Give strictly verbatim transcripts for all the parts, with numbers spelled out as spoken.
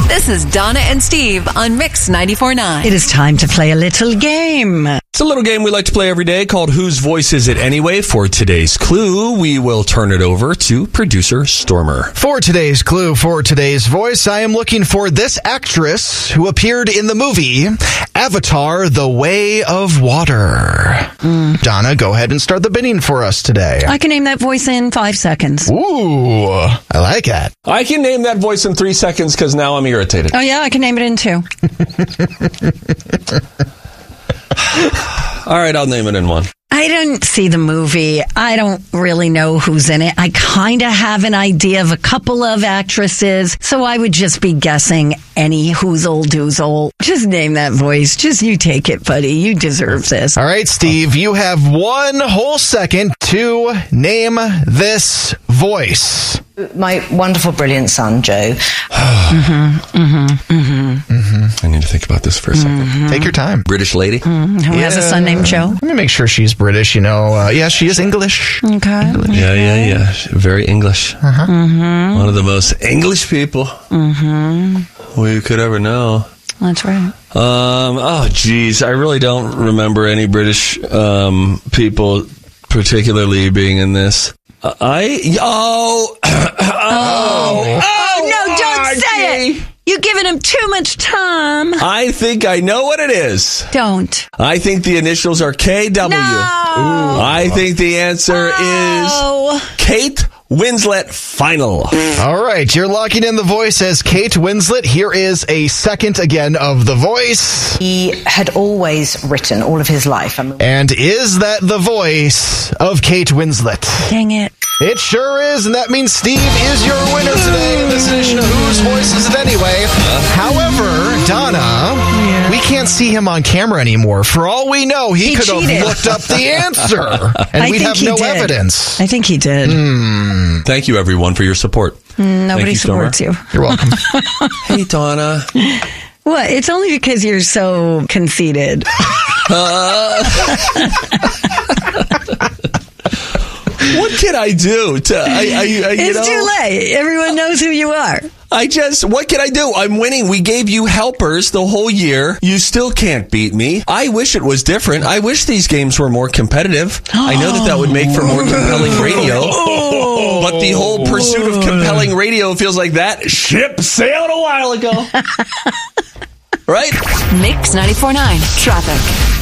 This is Donna and Steve on Mix ninety-four point nine. It is time to play a little game. It's a little game we like to play every day called Whose Voice Is It Anyway? For today's clue, we will turn it over to producer Stormer. For today's clue, for today's voice, I am looking for this actress who appeared in the movie Avatar: The Way of Water. Mm. Donna, go ahead and start the bidding for us today. I can name that voice in five seconds. Ooh, I like that. I can name that voice in three seconds because now I'm irritated. Oh, yeah, I can name it in two. All right, I'll name it in one. I didn't see the movie. I don't really know who's in it. I kind of have an idea of a couple of actresses, so I would just be guessing any who's old, who's old. Just name that voice. Just you take it, buddy. You deserve this. All right, Steve, you have one whole second to name this voice. My wonderful, brilliant son, Joe. mm-hmm, mm-hmm, mm-hmm. Mm-hmm. I need to think about this for a second. Mm-hmm. Take your time. British lady? Mm-hmm. Who yeah. has a son named Joe? Let me make sure she's British, you know. Uh, yeah, she is English. Okay. English. Yeah, yeah, yeah. Very English. Uh-huh. Mm-hmm. One of the most English people mm-hmm. we could ever know. That's right. Um. Oh, geez. I really don't remember any British um, people particularly being in this. Uh, I... Oh... Oh. oh. Oh, no, don't say it. You're giving him too much time. I think I know what it is. Don't. I think the initials are K W. No. I think the answer Oh. is Kate Winslet Final. All right, you're locking in the voice as Kate Winslet. Here is a second again of the voice. He had always written all of his life. I mean, And is that the voice of Kate Winslet? Dang it. It sure is, and that means Steve is your winner today in this edition of Whose Voice Is It Anyway? However, Donna, yeah. we can't see him on camera anymore. For all we know, he, He could cheated. have looked up the answer, and I we think have he no did. evidence. I think he did. Mm. Thank you, everyone, for your support. Nobody you, supports you. You're welcome. Hey, Donna. What? It's only because you're so conceited. Uh, what can I do? To, I, I, I, you it's know, too late. Everyone knows who you are. I just, what can I do? I'm winning. We gave you helpers the whole year. You still can't beat me. I wish it was different. I wish these games were more competitive. I know that that would make for more compelling radio. But the whole pursuit of compelling radio feels like that ship sailed a while ago. Right? Mix ninety-four point nine. Traffic.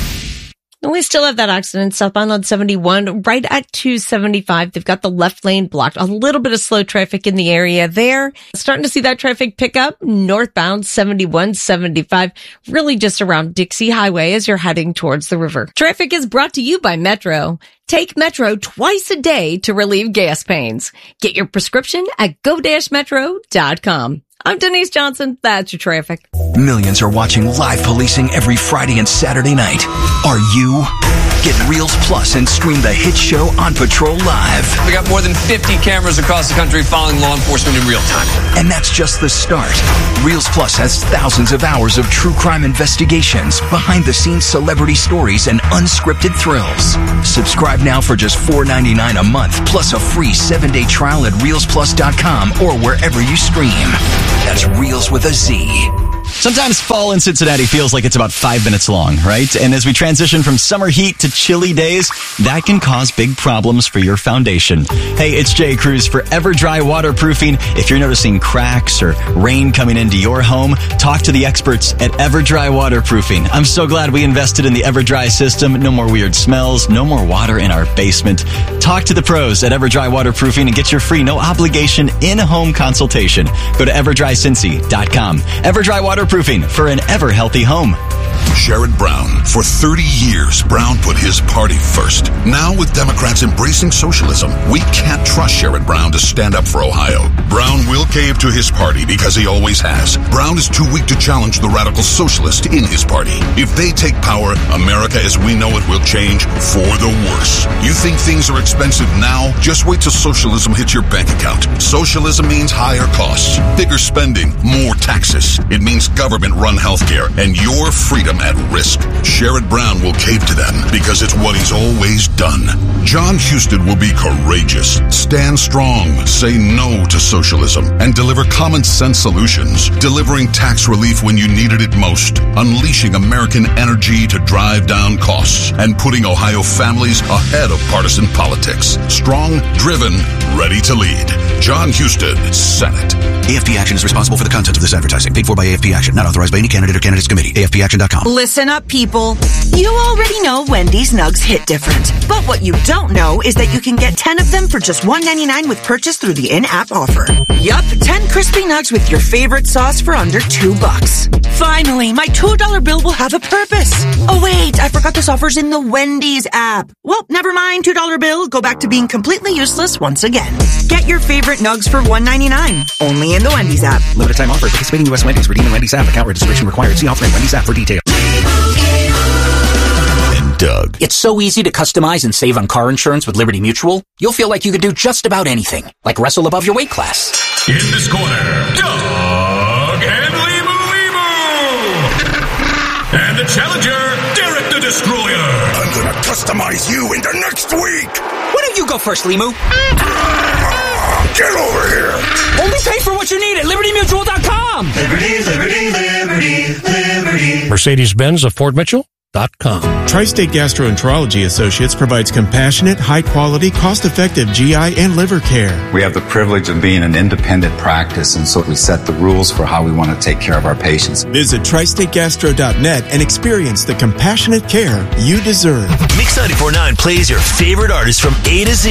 We still have that accident southbound on seventy-one, right at two seventy-five. They've got the left lane blocked. A little bit of slow traffic in the area there. Starting to see that traffic pick up northbound seventy-one seventy-five, really just around Dixie Highway as you're heading towards the river. Traffic is brought to you by Metro. Take Metro twice a day to relieve gas pains. Get your prescription at go dash metro dot com. I'm Denise Johnson. That's your traffic. Millions are watching live policing every Friday and Saturday night. Are you? Get Reels Plus and stream the hit show On Patrol Live. We got more than fifty cameras across the country following law enforcement in real time. And that's just the start. Reels Plus has thousands of hours of true crime investigations, behind-the-scenes celebrity stories, and unscripted thrills. Subscribe now for just four ninety-nine a month, plus a free seven-day trial at reels plus dot com or wherever you stream. That's Reels with a Z. Sometimes fall in Cincinnati feels like it's about five minutes long, right? And as we transition from summer heat to chilly days, that can cause big problems for your foundation. Hey, it's Jay Cruz for EverDry Waterproofing. If you're noticing cracks or rain coming into your home, talk to the experts at EverDry Waterproofing. I'm so glad we invested in the EverDry system. No more weird smells, no more water in our basement. Talk to the pros at EverDry Waterproofing and get your free, no obligation, in-home consultation. Go to ever dry cincy dot com. EverDry Waterproofing for an ever-healthy home. Sherrod Brown. For thirty years, Brown put his party first. Now, with Democrats embracing socialism, we can't trust Sherrod Brown to stand up for Ohio. Brown will cave to his party because he always has. Brown is too weak to challenge the radical socialist in his party. If they take power, America as we know it will change for the worse. You think things are expensive now? Just wait till socialism hits your bank account. Socialism means higher costs, bigger spending, more taxes. It means government-run healthcare and your freedom freedom at risk. Sherrod Brown will cave to them because it's what he's always done. John Husted will be courageous, stand strong, say no to socialism, and deliver common sense solutions, delivering tax relief when you needed it most, unleashing American energy to drive down costs, and putting Ohio families ahead of partisan politics. Strong, driven, ready to lead. John Husted, Senate. A F P Action is responsible for the content of this advertising. Paid for by A F P Action. Not authorized by any candidate or candidates committee. A F P action dot com. Listen up, people. You already know Wendy's Nugs hit different. But what you don't know is that you can get ten of them for just one ninety-nine with purchase through the in-app offer. Yup, ten crispy nugs with your favorite sauce for under two bucks. Finally, my two dollar bill will have a purpose. Oh wait, I forgot this offer's in the Wendy's app. Well, never mind, two dollar bill. Go back to being completely useless once again. Get your favorite nugs for one ninety-nine. Only in the Wendy's app. Limited time offer. Participating U S Wendy's. Redeem in Wendy's app. Account registration required. See offer in Wendy's app for details. And Doug. It's so easy to customize and save on car insurance with Liberty Mutual. You'll feel like you could do just about anything, like wrestle above your weight class. In this corner, Doug and Limu Limu. And the challenger, Derek the Destroyer. I'm gonna customize you into next week. Why don't you go first, Limu? Get over here. Only pay for what you need at Liberty Mutual dot com. Liberty, Liberty, Liberty, Liberty. Mercedes-Benz of Fort Mitchell. Tri-State Gastroenterology Associates provides compassionate, high-quality, cost-effective G I and liver care. We have the privilege of being an independent practice, and so we set the rules for how we want to take care of our patients. Visit tri state gastro dot net and experience the compassionate care you deserve. Mix ninety-four point nine plays your favorite artists from A to Z.